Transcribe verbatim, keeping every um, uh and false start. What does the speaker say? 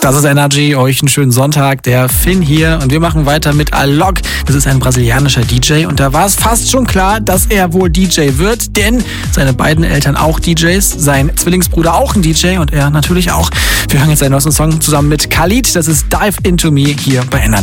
Das ist Energy, euch einen schönen Sonntag, der Finn hier und wir machen weiter mit Alok. Das ist ein brasilianischer D J und da war es fast schon klar, dass er wohl D J wird, denn seine beiden Eltern auch D Js, sein Zwillingsbruder auch ein D J und er natürlich auch. Wir hören jetzt einen neuen Song zusammen mit Khalid, das ist Dive Into Me hier bei Energy.